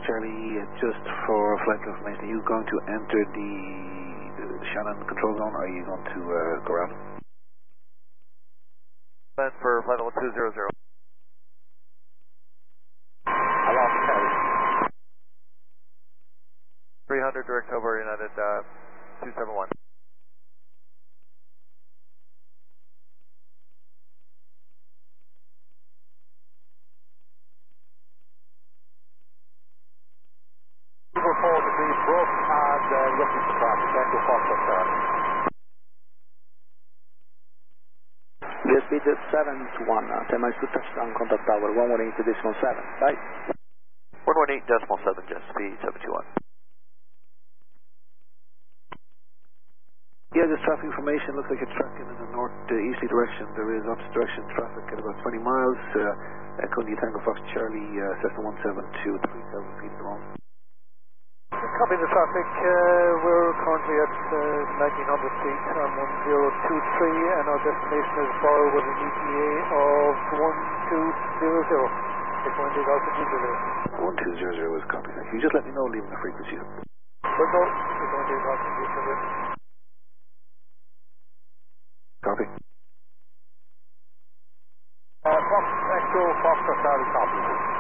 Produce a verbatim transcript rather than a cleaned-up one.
Charlie, uh, just for flight information, are you going to enter the, the Shannon control zone, or are you going to uh, go around? Plan for flight level two zero zero. I lost Charlie. three hundred direct over United uh, two seven one. Forward to be broke and uh, looking for traffic. Thank you, Fox Charlie. U S speed seven to one, uh, ten miles to touchdown, contact tower, one one eight decimal seven, bye. one one eight decimal seven, jet speed seven two one. Yeah, this traffic information looks like it's tracking in the north-easterly direction. There is opposite direction traffic at about twenty miles. Uh, Echo Tango Fox Charlie, uh, Cessna one seven two, three thousand feet at the moment. Copy the traffic. Uh, we're currently at uh, nineteen hundred feet on one zero two three, and our destination is Borough with an E T A of one two zero zero. It's going to altitude zero. one two zero zero is copy. Thank you. Just let me know, leaving the frequency. But no, it's going to altitude zero. Copy. Uh, Fox Echo, Fox Charlie, copy.